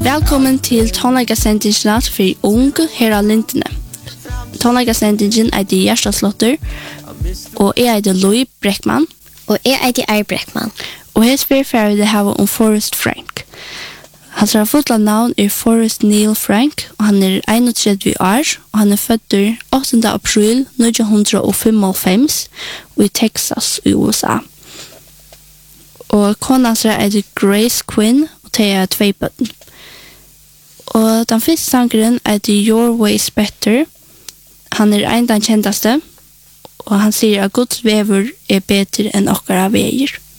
Velkommen til tonleikasendingen for ung her av Lindene. Tonleikasendingen er til Gjerstadslotter, og jeg er til Louis Breckman. Og jeg er til Eir Breckman. Og her spør vi det her om Forrest Frank. Hans fulla navn er Forrest Neil Frank, og han er 31 år, og han er født 8. april 1955 i Texas i USA. Og kona er Grace Quinn, og det er 2 bøtten. Og den første sangeren er Your Way's Better. Han er en den kjenteste, og han sier at Guds vever er bedre enn okkara veier.